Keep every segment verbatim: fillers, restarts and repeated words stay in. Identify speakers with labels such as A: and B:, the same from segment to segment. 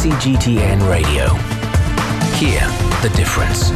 A: C G T N Radio. Hear the difference.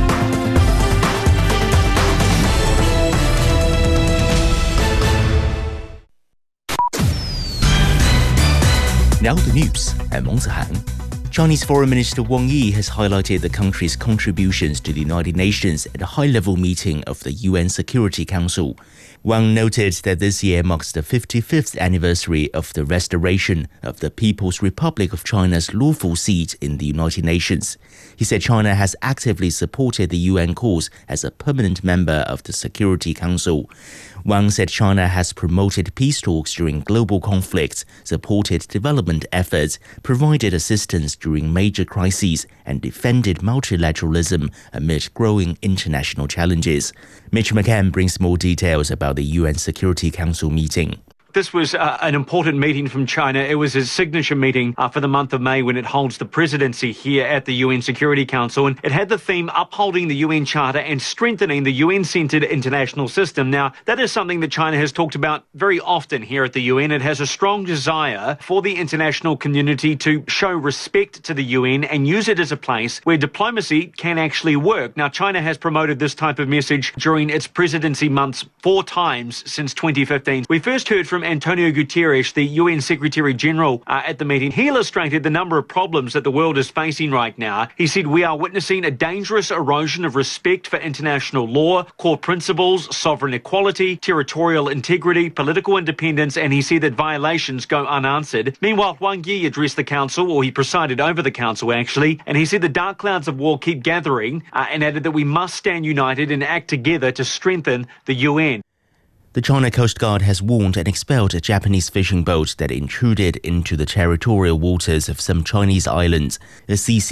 B: Now the news, I'm Meng Zihang. Chinese Foreign Minister Wang Yi has highlighted the country's contributions to the United Nations at a high-level meeting of the U N Security Council. Wang noted that this year marks the fifty-fifth anniversary of the restoration of the People's Republic of China's lawful seat in the United Nations. He said China has actively supported the U N cause as a permanent member of the Security Council. Wang said China has promoted peace talks during global conflicts, supported development efforts, provided assistance during major crises, and defended multilateralism amid growing international challenges. Mitch McCann brings more details about the U N Security Council meeting.
C: This was uh, an important meeting from China. It was a signature meeting uh, for the month of May when it holds the presidency here at the U N Security Council. And it had the theme upholding the U N Charter and strengthening the U N-centred international system. Now, that is something that China has talked about very often here at the U N. It has a strong desire for the international community to show respect to the U N and use it as a place where diplomacy can actually work. Now, China has promoted this type of message during its presidency months four times since twenty fifteen. We first heard from Antonio Guterres, the U N Secretary General, uh, at the meeting. He illustrated the number of problems that the world is facing right now. He said we are witnessing a dangerous erosion of respect for international law, core principles, sovereign equality, territorial integrity, political independence, and he said that violations go unanswered. Meanwhile, Wang Yi addressed the council, or he presided over the council actually, and he said the dark clouds of war keep gathering uh, and added that we must stand united and act together to strengthen the U N.
B: The China Coast Guard has warned and expelled a Japanese fishing boat that intruded into the territorial waters of some Chinese islands. The C C